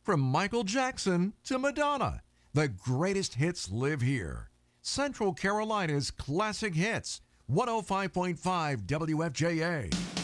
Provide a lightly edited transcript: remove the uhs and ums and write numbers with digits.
From Michael Jackson to Madonna, the greatest hits live here. Central Carolina's Classic Hits, 105.5 WFJA.